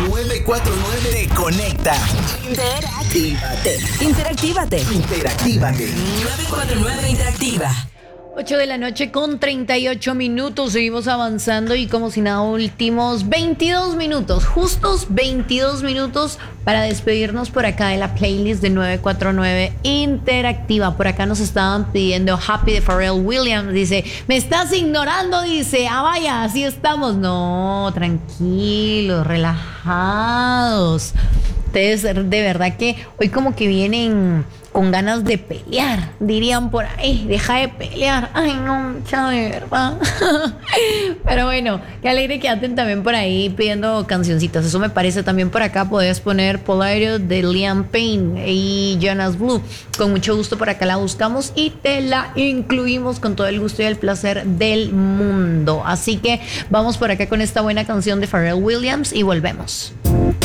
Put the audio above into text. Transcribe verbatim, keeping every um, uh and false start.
nueve cuatro nueve te conecta. Interactívate. Interactívate. Interactívate. nueve cuatro nueve Interactiva. ocho de la noche con treinta y ocho minutos, seguimos avanzando y como si nada, últimos veintidós minutos, justos veintidós minutos para despedirnos por acá de la playlist de nueve cuatro nueve Interactiva. Por acá nos estaban pidiendo Happy de Pharrell Williams, dice, me estás ignorando, dice, ah vaya, así estamos. No, tranquilos, relajados. Ustedes de verdad que hoy como que vienen con ganas de pelear, dirían por ahí, deja de pelear, ay no, ya de verdad. Pero bueno, qué alegre que anden también por ahí pidiendo cancioncitas, eso me parece. También por acá podés poner Polario de Liam Payne y Jonas Blue, con mucho gusto por acá la buscamos y te la incluimos con todo el gusto y el placer del mundo. Así que vamos por acá con esta buena canción de Pharrell Williams y volvemos.